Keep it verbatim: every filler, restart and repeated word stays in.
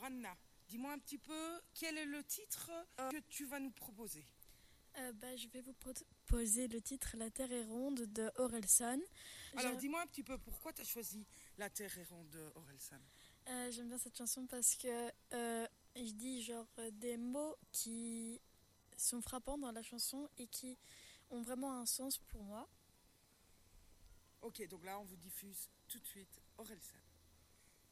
Anna, dis-moi un petit peu quel est le titre euh, que tu vas nous proposer. Euh, bah, je vais vous proposer le titre La Terre est ronde de Orelsan. Alors J'aime, dis-moi un petit peu pourquoi tu as choisi La Terre est ronde de Orelsan. euh, j'aime bien cette chanson parce que euh, il dit genre euh, des mots qui sont frappants dans la chanson et qui ont vraiment un sens pour moi. Ok, donc là on vous diffuse tout de suite Orelsan.